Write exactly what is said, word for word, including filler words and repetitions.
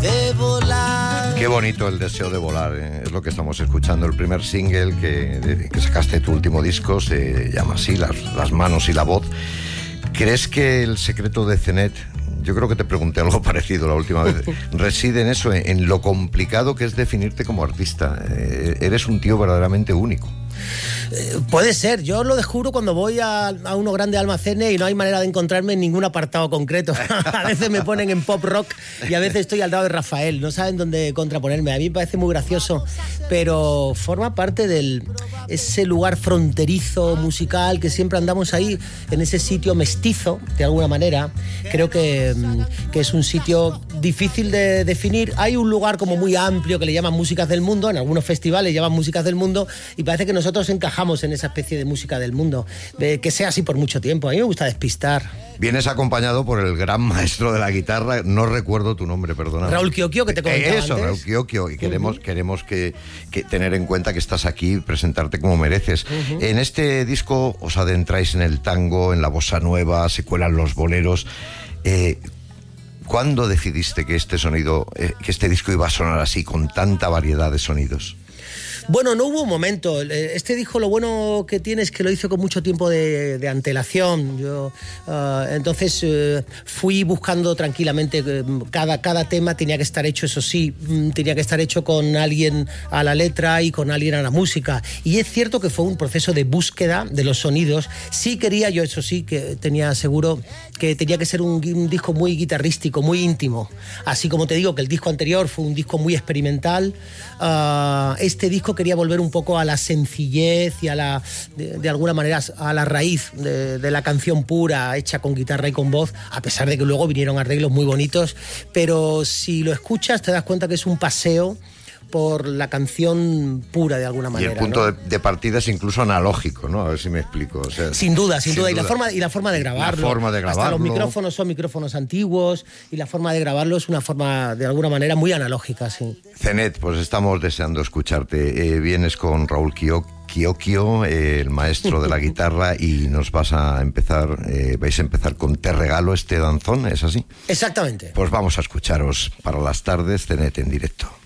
de volar. Qué bonito el deseo de volar, ¿eh? Es lo que estamos escuchando. El primer single que, de, que sacaste de tu último disco se llama así, Las, las manos y la voz. ¿Crees que el secreto de Zenet, yo creo que te pregunté algo parecido la última vez, reside en eso, en, en lo complicado que es definirte como artista? Eh, eres un tío verdaderamente único. Eh, puede ser, yo lo descubro cuando voy a, a unos grandes almacenes y no hay manera de encontrarme en ningún apartado concreto. A veces me ponen en pop rock y a veces estoy al lado de Rafael, no saben dónde contraponerme. A mí me parece muy gracioso, pero forma parte de ese lugar fronterizo musical que siempre andamos ahí, en ese sitio mestizo, de alguna manera. Creo que, que es un sitio difícil de definir. Hay un lugar como muy amplio que le llaman músicas del mundo, en algunos festivales llaman músicas del mundo, y parece que nosotros encajamos en esa especie de música del mundo, de que sea así por mucho tiempo. A mí me gusta despistar. Vienes acompañado por el gran maestro de la guitarra, no recuerdo tu nombre, perdona. Raúl Chiochio, que te comentaba eh, Eso, antes. Raúl Chiochio, y queremos, uh-huh. queremos que, que tener en cuenta que estás aquí, presentarte como mereces. Uh-huh. En este disco os adentráis en el tango, en la bossa nueva, se cuelan los boleros. Eh, ¿Cuándo decidiste que este sonido, eh, que este disco iba a sonar así, con tanta variedad de sonidos? Bueno, no hubo un momento. Este disco lo bueno que tiene es que lo hice con mucho tiempo de, de antelación. Yo, uh, entonces uh, fui buscando tranquilamente. Uh, cada, cada tema tenía que estar hecho, eso sí, um, tenía que estar hecho con alguien a la letra y con alguien a la música. Y es cierto que fue un proceso de búsqueda de los sonidos. Sí quería, yo eso sí, que tenía seguro que tenía que ser un, un disco muy guitarrístico, muy íntimo. Así como te digo que el disco anterior fue un disco muy experimental, uh, este disco quería volver un poco a la sencillez y a la, de, de alguna manera, a la raíz de, de la canción pura, hecha con guitarra y con voz, a pesar de que luego vinieron arreglos muy bonitos, pero si lo escuchas te das cuenta que es un paseo por la canción pura, de alguna manera. Y el punto, ¿no?, de, de partida es incluso analógico, ¿no? A ver si me explico. O sea, sin duda, sin, sin duda. duda. Y la forma, y la forma de grabarlo. La forma de grabarlo. Hasta los micrófonos son micrófonos antiguos y la forma de grabarlo es una forma, de alguna manera, muy analógica, sí. Zenet, pues estamos deseando escucharte. Eh, vienes con Raúl Chiochio, eh, el maestro de la guitarra, y nos vas a empezar, eh, vais a empezar con Te regalo este danzón, ¿es así? Exactamente. Pues vamos a escucharos para las tardes, Zenet en directo.